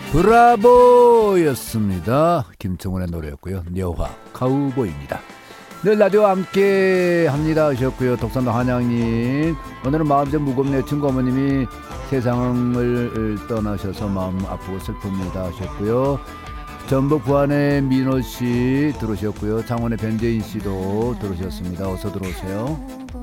브라보였습니다. 김청훈의 노래였고요. 여화 카우보이입니다. 늘 라디오 함께 합니다 하셨고요. 독산도 한양님, 오늘은 마음이 좀 무겁네요. 친구 어머님이 세상을 떠나셔서 마음 아프고 슬픕니다 하셨고요. 전북 부안의 민호씨 들어오셨고요. 창원의 변재인씨도 들어오셨습니다. 어서 들어오세요.